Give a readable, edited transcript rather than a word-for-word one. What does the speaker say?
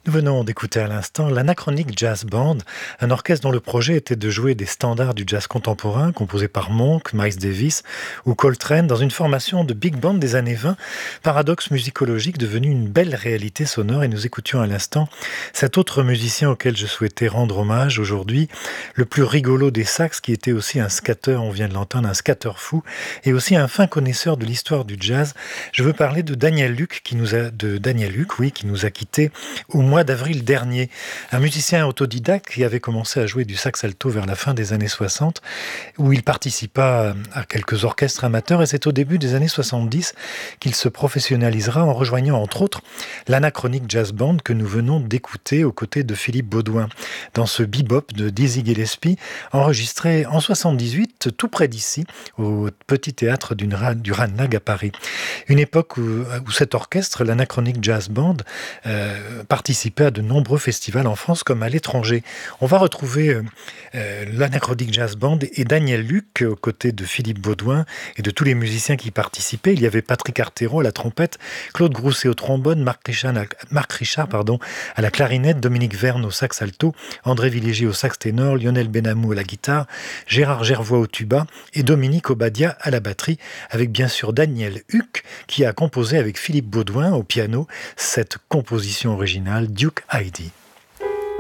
Nous venons d'écouter à l'instant l'Anachronic Jazz Band, un orchestre dont le projet était de jouer des standards du jazz contemporain, composés par Monk, Miles Davis ou Coltrane, dans une formation de big band des années 20, paradoxe musicologique devenu une belle réalité sonore. Et nous écoutions à l'instant cet autre musicien auquel je souhaitais rendre hommage aujourd'hui, le plus rigolo des sax, qui était aussi un scatter, on vient de l'entendre, un scatter fou, et aussi un fin connaisseur de l'histoire du jazz. Je veux parler de Daniel Luc, qui nous a quittés au mois d'avril dernier. Un musicien autodidacte qui avait commencé à jouer du sax alto vers la fin des années 60, où il participa à quelques orchestres amateurs, et c'est au début des années 70 qu'il se professionnalisera en rejoignant entre autres l'Anachronic Jazz Band que nous venons d'écouter aux côtés de Philippe Baudouin dans ce bebop de Dizzy Gillespie, enregistré en 78 tout près d'ici, au petit théâtre du Ranelagh à Paris. Une époque où cet orchestre, l'Anachronic Jazz Band, participait à de nombreux festivals en France comme à l'étranger. On va retrouver l'Anachronic Jazz Band et Daniel Luc aux côtés de Philippe Baudouin et de tous les musiciens qui participaient. Il y avait Patrick Artero à la trompette, Claude Grousset au trombone, Marc Richard à la clarinette, Dominique Verne au sax alto, André Villégier au sax ténor, Lionel Benamou à la guitare, Gérard Gervois au tuba et Dominique Obadia à la batterie, avec bien sûr Daniel Huck qui a composé avec Philippe Baudouin au piano cette composition originale Duke Heidi.